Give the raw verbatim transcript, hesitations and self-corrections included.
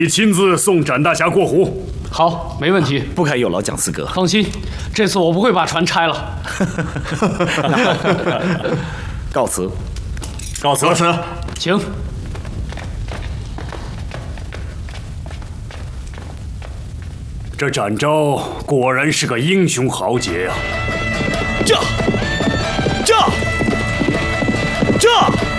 你亲自送展大侠过湖。 好，没问题。 不敢有劳蒋四哥。 放心，这次我不会把船拆了。 告辞。 告辞。 告辞。 请。 这展昭果然是个英雄豪杰呀！ 这，这，这。